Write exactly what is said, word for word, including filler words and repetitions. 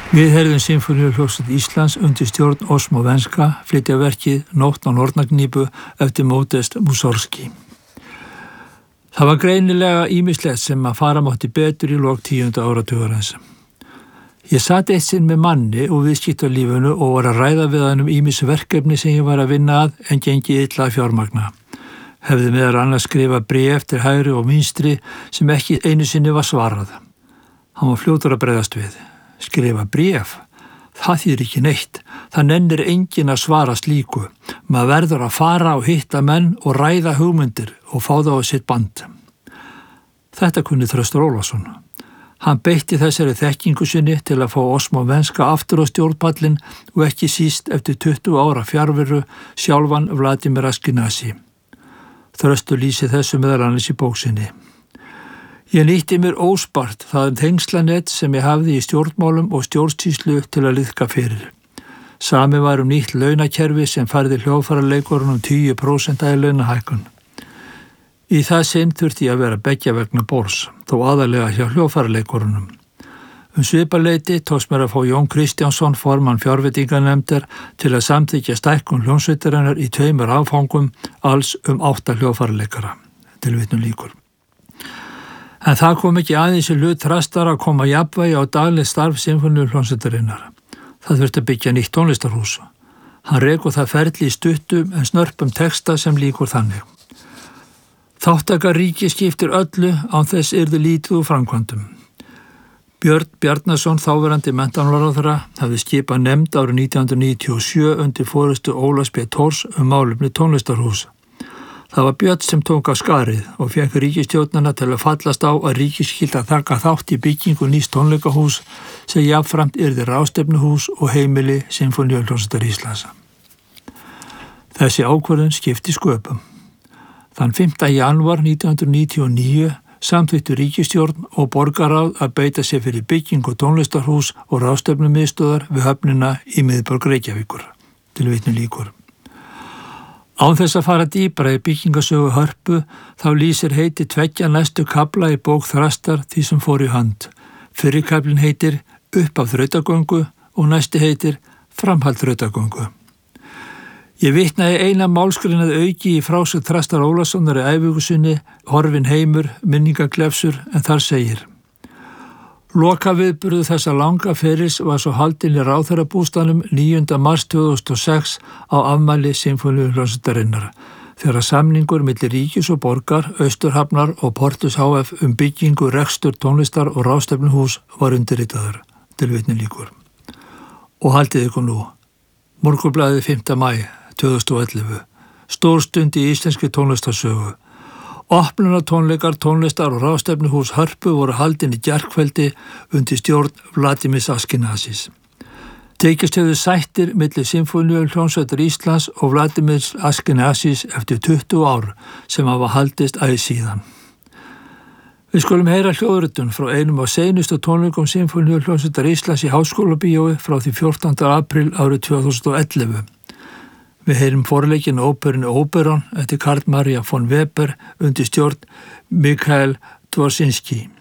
Við heyrðum Sinfóníuhljómsveit Íslands undir stjórn Osmo Venska flytja verkið Nótt á Norðnagnýpu eftir Modest Mussorgsky. Það var greinilega ýmislegt sem að fara mátti betur í lok tíunda áratugarins. Ég sat eitt sinn með manni og viðskiptalífinu og var að ræða við hann um ýmis verkefni sem ég var að vinna að en gengi illa að fjármagna. Hefði meðal annars skrifa bréf til hægri og vinstri sem ekki einu sinni var svarað. Hann var fljótur að bregðast við. Skrifa bréf? Það þýðir ekki neitt. Það nennir enginn að svara slíku. Maður verður að fara og hitta menn og ræða hugmyndir og fá það á sitt band. Þetta kunni Þröstur Ólafsson. Hann beitti þessari þekkingu sinni til að fá Osmo Venska aftur á stjórnpallinn og ekki síst eftir tuttugu ára fjarveru sjálfan Vladimir Ashkenazi. Þröstur lýsi þessu meðal annars í bóksinni. Ég nýtti mér óspart það tengslanett sem ég hafði í stjórnmálum og stjórnsýslu til að liðka fyrir. Sami var um nýtt launakerfi sem færði hljóðfæraleikurunum tíu prósent að launahækkun. Í það sinn þurfti ég að vera beggja vegna borðs, þó aðalega hjá hljóðfæraleikurunum. Um svipaleiti tókst mér að fá Jón Kristjánsson, formann fjárveitinganefndar, til að samþykkja stækkun hljómsveitarinnar í tveimur áfangum, alls um átta hljóðfæraleikara. Tilvitnun lýkur. En það kom ekki aðeins í hlut Þrastar að koma jafnvægi á daglegt starf Sinfóníuhljómsveitarinnar. Það þurfti að byggja nýtt tónlistarhús. Hann rekur það ferli í stuttum en snörpum texta sem líkur þannig. Þáttaka ríki skiptir öllu án þess yrði lítið úr framkvæmdum. Björn Bjarnason, þáverandi menntamálaráðherra, hafði skipað nefnd árið nítján hundruð níutíu og sjö undir forystu Ólafs B. Thors um málefni tónlistarhús. Það var Björn sem tók á skarið og fékk ríkisstjórnina til að fallast á að ríkið skyldi að taka þátt í byggingu nýs tónleikahús sem jafnframt yrði ráðstefnuhús og heimili Sinfóníuhljómsveitar Íslands. Þessi ákvörðun skipti sköpum. Þann fimmta janúar nítján hundruð níutíu og níu samþykktu ríkisstjórn og borgarráð að beita sér fyrir byggingu tónlistarhús og ráðstefnumiðstöðvar við höfnina í miðborg Reykjavíkur. Tilvitnun lýkur. Án þess að fara dýpra í byggingasögu Hörpu þá lýsir heiti tveggja næstu kafla í bók Þrastar því sem fór í hönd. Fyrri kaflinn heitir Upp af þrautagöngu og næsti heitir Framhald þrautagöngu. Ég vitnaði eina málsgrein auki í frásögn Þrastar Ólafssonar í æfingu sinni Horfinn heimur, minningaglefsur, en þar segir: Lokaviðburður þessa langa ferils var svo haldinn í ráðherrabústaðnum níunda mars tvö þúsund og sex á afmæli Sinfóníuhljómsveitarinnar, þegar samningur milli ríkis og borgar, Austurhafnar og Portus H F um byggingu, rekstur, tónlistar og ráðstefnuhús var undirritaður. Tilvitnun lýkur. Og haldið ykkur nú. Morgunblaðið fimmta maí tvö þúsund og ellefu. Stórstund í íslenskri tónlistarsögu. Opnunartónleikar, tónlistar og ráðstefnuhús Hörpu voru haldin í gærkveldi undir stjórn Vladimir Ashkenazis. Tekist hefðu sættir milli Sinfóníuhljómsveitar Íslands og Vladimir Ashkenazis eftir tuttugu ár sem hafa haldist æ síðan. Við skulum heyra hljóðritun frá einum af seinustu tónleikum Sinfóníuhljómsveitar Íslands í Háskólabíói frá því fjórtánda apríl árið tvö þúsund og ellefu. Við heyrum forleikinn óperunni Óperon eftir Karl Maria von Weber undir stjórn Mikhail Dvorzinski.